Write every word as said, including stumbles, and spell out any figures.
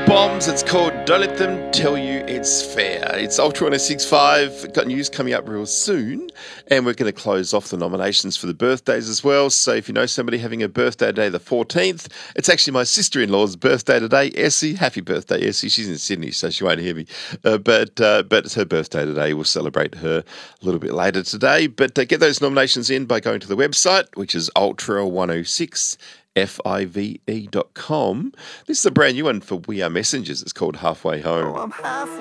Bombs. It's called Don't Let Them Tell You It's Fair. It's Ultra one oh six point five. Got news coming up real soon. And we're going to close off the nominations for the birthdays as well. So if you know somebody having a birthday today, the fourteenth, it's actually my sister-in-law's birthday today, Essie. Happy birthday, Essie. She's in Sydney, so she won't hear me. Uh, but uh, but it's her birthday today. We'll celebrate her a little bit later today. But uh, get those nominations in by going to the website, which is Ultra one oh six F I V E dot com. This is a brand new one for We Are Messengers. It's called Halfway Home. Oh, I'm halfway